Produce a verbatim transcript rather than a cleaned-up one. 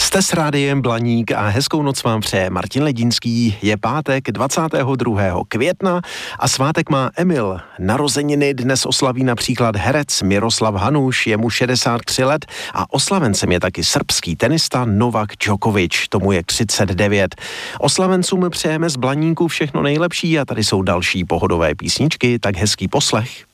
Jste s rádiem Blaník a hezkou noc vám přeje Martin Ledínský. Je pátek dvacátého druhého května a svátek má Emil. Narozeniny dnes oslaví například herec Miroslav Hanuš, je mu šedesát tři let a oslavencem je taky srbský tenista Novak Djokovic, tomu je třicet devět. Oslavencům přejeme z Blaníku všechno nejlepší a tady jsou další pohodové písničky, tak hezký poslech.